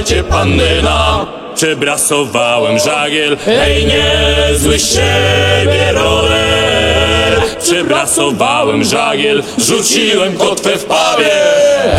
cię panny nam. Przebrasowałem żagiel, hej, niezły z siebie roler. Przebrasowałem żagiel, rzuciłem kotwę w pawie.